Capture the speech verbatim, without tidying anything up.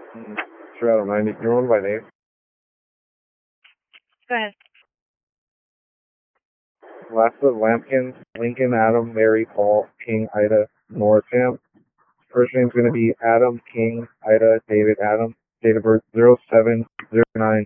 Mm, Sure, I don't mind. You're on by name. Go ahead. Last of Lampkins, Lincoln, Adam, Mary, Paul, King, Ida, Northam. First name's going to be Adam, King, Ida, David, Adam. Date of birth zero seven zero nine